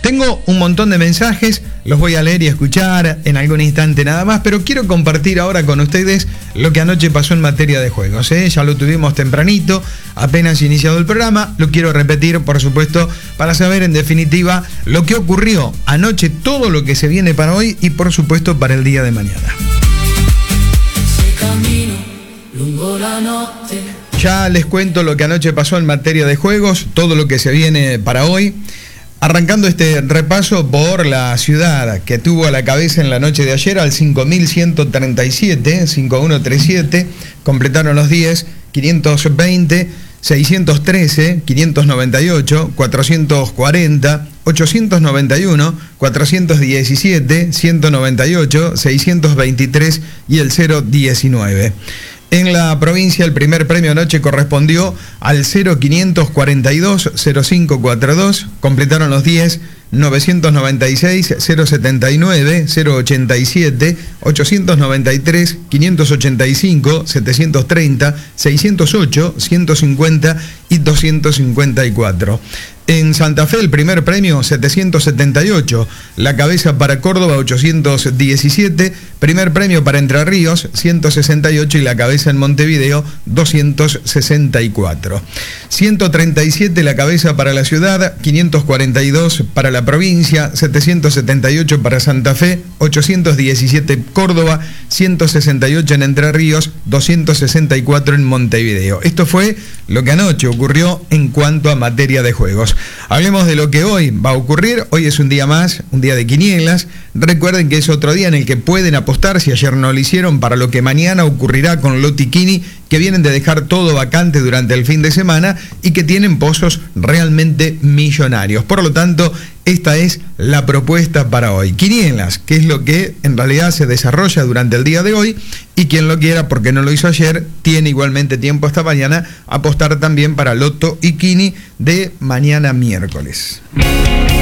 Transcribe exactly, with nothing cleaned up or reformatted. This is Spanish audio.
Tengo un montón de mensajes, los voy a leer y escuchar en algún instante nada más, pero quiero compartir ahora con ustedes lo que anoche pasó en materia de juegos, ¿eh? Ya lo tuvimos tempranito, apenas iniciado el programa, lo quiero repetir, por supuesto, para saber en definitiva lo que ocurrió anoche, todo lo que se viene para hoy y por supuesto para el día de mañana. Ya les cuento lo que anoche pasó en materia de juegos, todo lo que se viene para hoy. Arrancando este repaso por la ciudad que tuvo a la cabeza en la noche de ayer al cinco mil ciento treinta y siete, cinco mil ciento treinta y siete, completaron los diez, quinientos veinte, seiscientos trece, quinientos noventa y ocho, cuatrocientos cuarenta, ochocientos noventa y uno, cuatrocientos diecisiete, ciento noventa y ocho, seiscientos veintitrés y el cero diecinueve. En la provincia el primer premio anoche correspondió al cero quinientos cuarenta y dos, cero cinco cuarenta y dos, completaron los diez, novecientos noventa y seis, cero setenta y nueve, cero ochenta y siete, ochocientos noventa y tres, quinientos ochenta y cinco, setecientos treinta, seiscientos ocho, ciento cincuenta y doscientos cincuenta y cuatro. En Santa Fe el primer premio setecientos setenta y ocho, la cabeza para Córdoba ochocientos diecisiete, primer premio para Entre Ríos ciento sesenta y ocho y la cabeza en Montevideo doscientos sesenta y cuatro. ciento treinta y siete la cabeza para la ciudad, quinientos cuarenta y dos para la provincia, setecientos setenta y ocho para Santa Fe, ochocientos diecisiete Córdoba, ciento sesenta y ocho en Entre Ríos, doscientos sesenta y cuatro en Montevideo. Esto fue lo que anoche ocurrió en cuanto a materia de juegos. Hablemos de lo que hoy va a ocurrir. Hoy es un día más, un día de quinielas. Recuerden que es otro día en el que pueden apostar, si ayer no lo hicieron, para lo que mañana ocurrirá con Lotti-Quini, que vienen de dejar todo vacante durante el fin de semana y que tienen pozos realmente millonarios. Por lo tanto, esta es la propuesta para hoy. Quinielas, que es lo que en realidad se desarrolla durante el día de hoy, y quien lo quiera, porque no lo hizo ayer, tiene igualmente tiempo hasta mañana a apostar también para Loto y Quini de mañana miércoles.